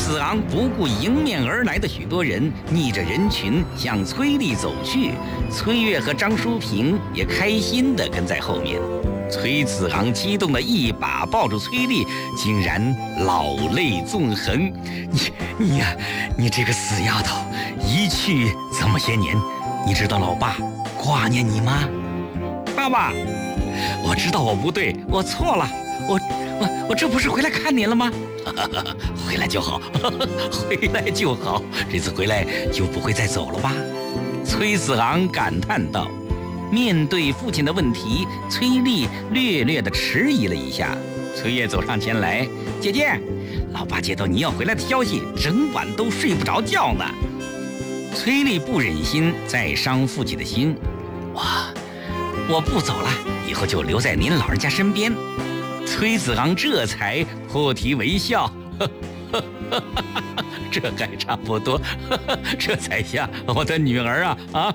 子昂不顾迎面而来的许多人，逆着人群向崔丽走去。崔月和张淑平也开心地跟在后面。崔子昂激动地一把抱住崔丽，竟然老泪纵横。你这个死丫头，一去这么些年，你知道老爸挂念你吗？爸爸，我知道我不对，我错了，我这不是回来看你了吗？回来就好，回来就好，这次回来就不会再走了吧？崔子昂感叹道。面对父亲的问题，崔丽略略地迟疑了一下。崔月走上前来：“姐姐，老爸接到你要回来的消息，整晚都睡不着觉呢。”崔丽不忍心再伤父亲的心：“我不走了，以后就留在您老人家身边。”崔子昂这才破涕为笑：“这还差不多，这才像我的女儿啊！”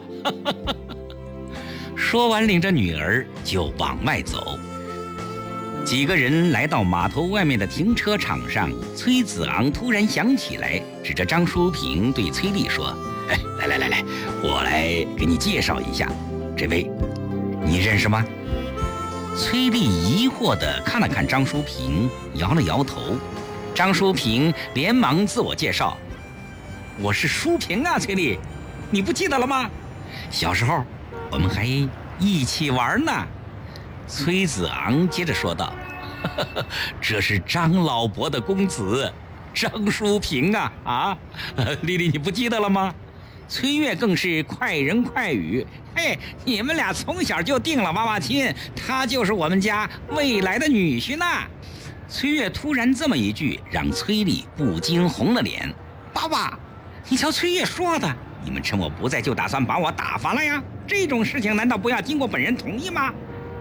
说完，领着女儿就往外走。几个人来到码头外面的停车场上，崔子昂突然想起来，指着张淑平对崔丽说：“来，我来给你介绍一下，这位你认识吗？”崔丽疑惑地看了看张淑平，摇了摇头。张淑平连忙自我介绍：“我是淑平啊，崔丽，你不记得了吗？小时候我们还一起玩呢。”崔子昂接着说道：“这是张老伯的公子张淑平啊！丽丽你不记得了吗？”崔月更是快人快语：“嘿，你们俩从小就定了娃娃亲，他就是我们家未来的女婿呢。”崔月突然这么一句，让崔丽不禁红了脸。“爸爸，你瞧崔月说的，你们趁我不在就打算把我打发了呀？这种事情难道不要经过本人同意吗？”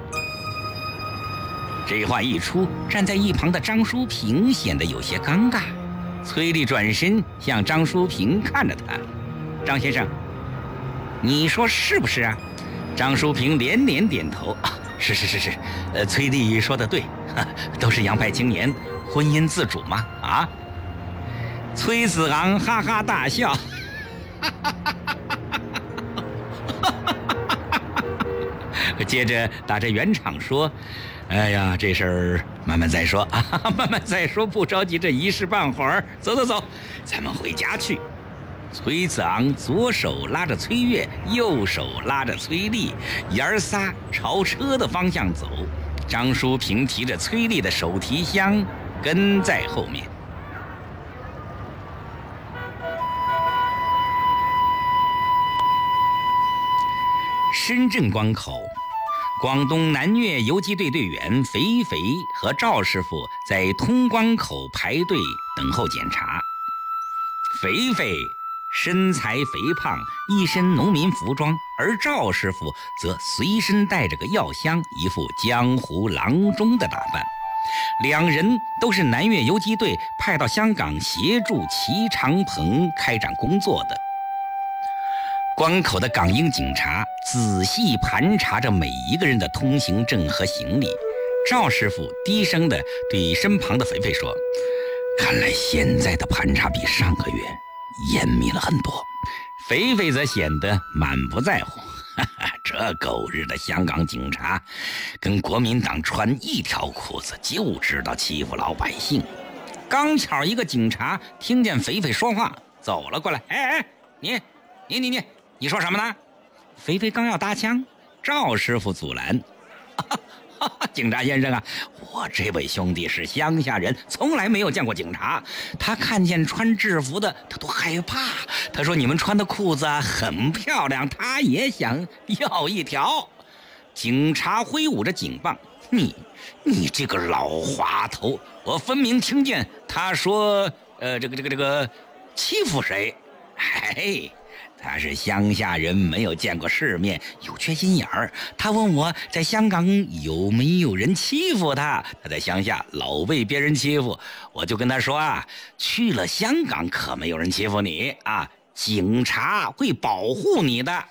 这话一出，站在一旁的张淑平显得有些尴尬。崔丽转身向张淑平看着他：“张先生，你说是不是啊？”张淑平连连点头：“是，崔丽说的对，都是洋派青年，婚姻自主嘛。”崔子昂哈哈大笑：“接着打着圆场说：“哎呀，这事儿慢慢再说啊，慢慢再说，不着急，这一时半会儿。走，咱们回家去。”崔子昂左手拉着崔月，右手拉着崔丽，爷儿仨朝车的方向走。张淑平提着崔丽的手提箱跟在后面。深圳关口，广东南粤游击队队员肥肥和赵师傅在通关口排队等候检查。肥肥身材肥胖，一身农民服装，而赵师傅则随身带着个药箱，一副江湖郎中的打扮。两人都是南粤游击队派到香港协助齐长鹏开展工作的。关口的港英警察仔细盘查着每一个人的通行证和行李。赵师傅低声地对身旁的肥肥说：“看来现在的盘查比上个月严密了很多。”肥肥则显得满不在乎：“这狗日的香港警察跟国民党穿一条裤子，就知道欺负老百姓。”刚巧一个警察听见肥肥说话，走了过来：“你说什么呢？”肥肥刚要搭腔，赵师傅阻拦：“警察先生啊，我这位兄弟是乡下人，从来没有见过警察。他看见穿制服的，他都害怕。他说你们穿的裤子很漂亮，他也想要一条。”警察挥舞着警棒：“你这个老滑头，我分明听见他说，这个欺负谁？嘿。他是乡下人，没有见过世面，有缺心眼儿。他问我在香港有没有人欺负他，他在乡下老被别人欺负。我就跟他说去了香港可没有人欺负你警察会保护你的。”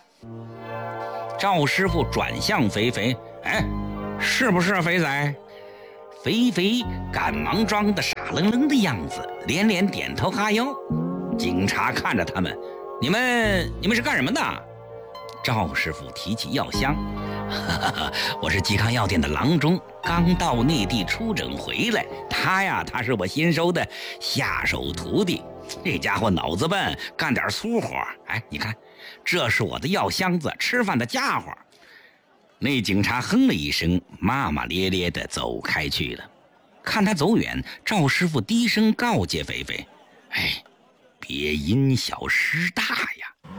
赵师傅转向肥肥：“是不是肥仔？ 肥肥赶忙装的傻愣愣的样子，连连点头哈腰。警察看着他们，你们是干什么的？赵师傅提起药箱，我是嵇康药店的郎中，刚到内地出诊回来。他是我新收的下手徒弟，这家伙脑子笨，干点粗活。哎，你看，这是我的药箱子，吃饭的家伙。那警察哼了一声，骂骂咧咧地走开去了。看他走远，赵师傅低声告诫肥肥：“哎，别因小失大呀。”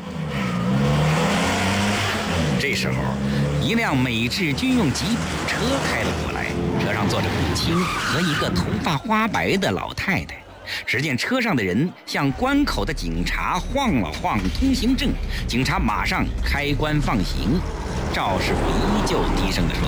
这时候，一辆美制军用吉普车开了过来，车上坐着母亲和一个头发花白的老太太。只见车上的人向关口的警察晃了晃通行证，警察马上开关放行。赵师傅依旧低声地说：“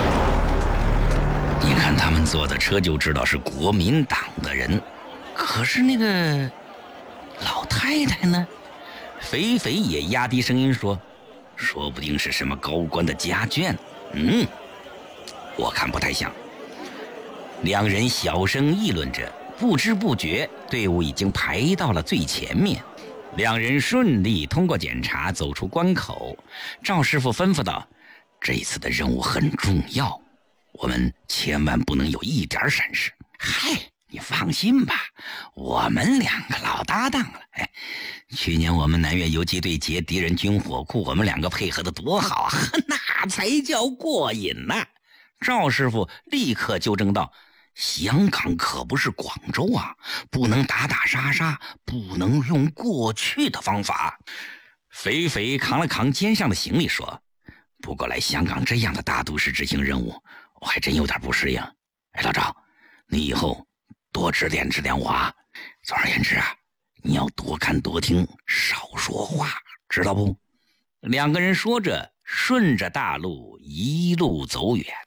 你看他们坐的车就知道是国民党的人，可是那个老太太呢？”肥肥也压低声音说：“说不定是什么高官的家眷。我看不太像。”两人小声议论着，不知不觉队伍已经排到了最前面。两人顺利通过检查，走出关口。赵师傅吩咐道：“这次的任务很重要，我们千万不能有一点闪失。”“嗨，你放心吧，我们两个老搭档了。去年我们南越游击队劫敌人军火库，我们两个配合的多好啊，那才叫过瘾呢。”赵师傅立刻纠正道：“香港可不是广州啊，不能打打杀杀，不能用过去的方法。”肥肥扛了扛肩上的行李说：“不过来香港这样的大都市执行任务，我还真有点不适应。老赵，你以后多指点指点我啊。总而言之啊，你要多看多听，少说话，知道不？”两个人说着，顺着大路一路走远。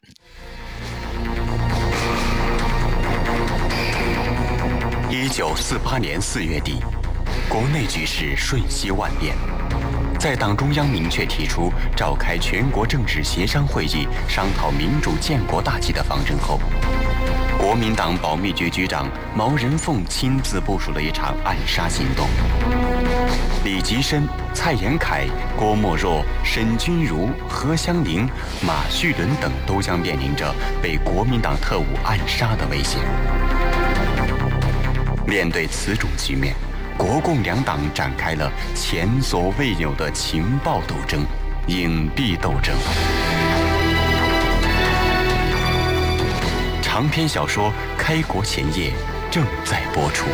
1948年4月底，国内局势瞬息万变。在党中央明确提出召开全国政治协商会议，商讨民主建国大计的方针后，国民党保密局局长毛人凤亲自部署了一场暗杀行动。李吉深、蔡延闿、郭沫若、沈钧儒、何香凝、马叙伦等都将面临着被国民党特务暗杀的危险。面对此种局面，国共两党展开了前所未有的情报斗争、隐蔽斗争。长篇小说《开国前夜》正在播出。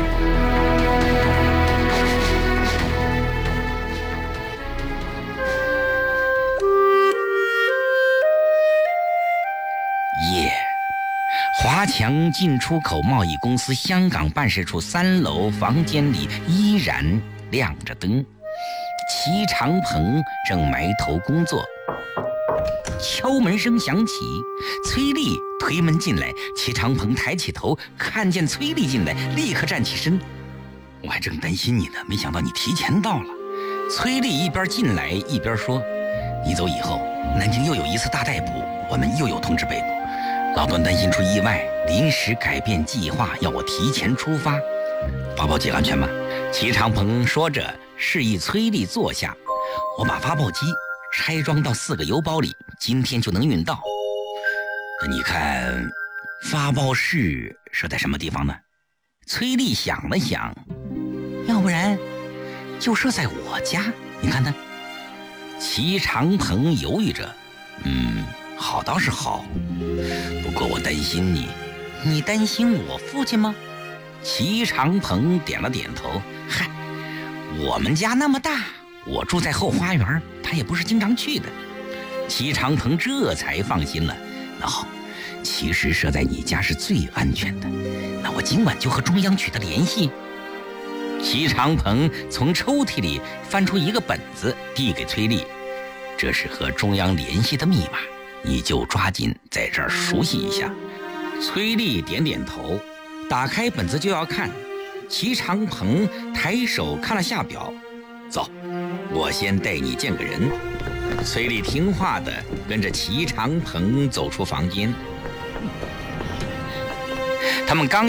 华强进出口贸易公司香港办事处3楼房间里依然亮着灯，齐长鹏正埋头工作。敲门声响起，崔丽推门进来。齐长鹏抬起头，看见崔丽进来，立刻站起身：“我还正担心你呢，没想到你提前到了。”崔丽一边进来一边说：“你走以后，南京又有一次大逮捕，我们又有通知被捕。老段担心出意外，临时改变计划，要我提前出发。发报机安全吗？”齐长鹏说着，示意崔丽坐下。我把发报机拆装到4个邮包里，今天就能运到。那你看，发报室设在什么地方呢？崔丽想了想，要不然就设在我家，你看呢？齐长鹏犹豫着，好倒是好，不过我担心你。你担心我父亲吗？齐长鹏点了点头。嗨，我们家那么大，我住在后花园，他也不是经常去的。齐长鹏这才放心了。那好，其实设在你家是最安全的，那我今晚就和中央取得联系。齐长鹏从抽屉里翻出一个本子，递给崔丽，这是和中央联系的密码，你就抓紧在这儿熟悉一下。崔丽点点头，打开本子就要看。齐长鹏抬手看了下表，走，我先带你见个人。崔丽听话的跟着齐长鹏走出房间。 他们刚